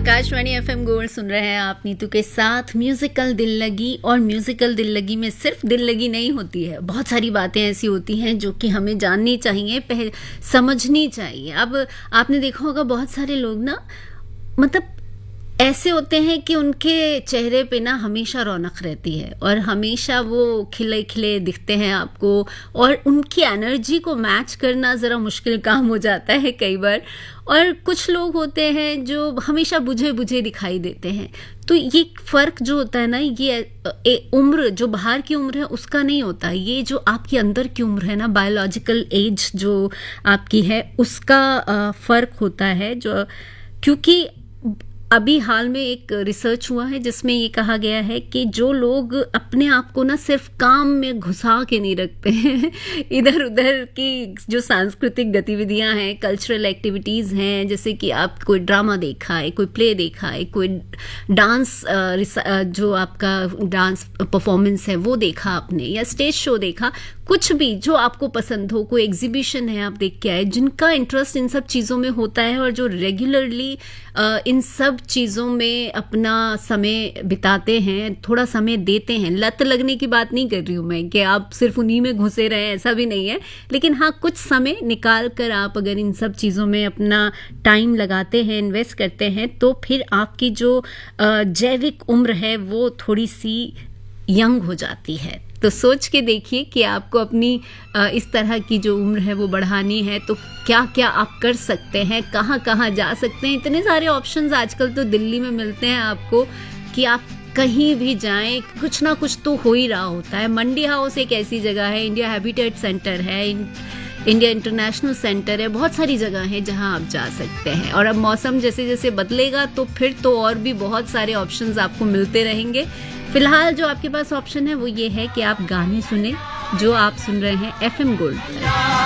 Akashvani FM gold सुन रहे हैं आप नीतू के साथ। म्यूजिकल दिल लगी, और म्यूजिकल दिल लगी में सिर्फ दिल लगी नहीं होती है, बहुत सारी बातें ऐसी होती हैं जो कि हमें जाननी चाहिए, समझनी चाहिए। अब आपने देखा होगा बहुत सारे लोग ना, मतलब ऐसे होते हैं कि उनके चेहरे पे ना हमेशा रौनक रहती है और हमेशा वो खिले खिले दिखते हैं आपको, और उनकी एनर्जी को मैच करना ज़रा मुश्किल काम हो जाता है कई बार। और कुछ लोग होते हैं जो हमेशा बुझे बुझे दिखाई देते हैं। तो ये फ़र्क जो होता है ना, ये उम्र जो बाहर की उम्र है उसका नहीं होता, ये जो आपकी अंदर की उम्र है ना, बायोलॉजिकल एज जो आपकी है उसका फ़र्क होता है। जो क्योंकि अभी हाल में एक रिसर्च हुआ है जिसमें ये कहा गया है कि जो लोग अपने आप को ना सिर्फ काम में घुसा के नहीं रखते हैं, इधर उधर की जो सांस्कृतिक गतिविधियां हैं, कल्चरल एक्टिविटीज़ हैं, जैसे कि आप कोई ड्रामा देखा है, कोई प्ले देखा है, कोई डांस जो आपका डांस परफॉर्मेंस है वो देखा आपने, या स्टेज शो देखा, कुछ भी जो आपको पसंद हो, कोई एग्जीबिशन है आप देख के आए, जिनका इंटरेस्ट इन सब चीज़ों में होता है और जो रेगुलरली इन सब चीज़ों में अपना समय बिताते हैं, थोड़ा समय देते हैं। लत लगने की बात नहीं कर रही हूँ मैं कि आप सिर्फ उन्हीं में घुसे रहें, ऐसा भी नहीं है, लेकिन हाँ कुछ समय निकाल कर आप अगर इन सब चीज़ों में अपना टाइम लगाते हैं, इन्वेस्ट करते हैं, तो फिर आपकी जो जैविक उम्र है वो थोड़ी सी यंग हो जाती है। तो सोच के देखिए कि आपको अपनी इस तरह की जो उम्र है वो बढ़ानी है तो क्या क्या आप कर सकते हैं, कहाँ कहाँ जा सकते हैं। इतने सारे ऑप्शंस आजकल तो दिल्ली में मिलते हैं आपको कि आप कहीं भी जाएं, कुछ ना कुछ तो हो ही रहा होता है। मंडी हाउस एक ऐसी जगह है, इंडिया हैबिटेट सेंटर है, इंडिया इंटरनेशनल सेंटर है, बहुत सारी जगह हैं जहां आप जा सकते हैं। और अब मौसम जैसे जैसे बदलेगा तो फिर तो और भी बहुत सारे ऑप्शंस आपको मिलते रहेंगे। फिलहाल जो आपके पास ऑप्शन है वो ये है कि आप गाने सुने, जो आप सुन रहे हैं एफएम गोल्ड।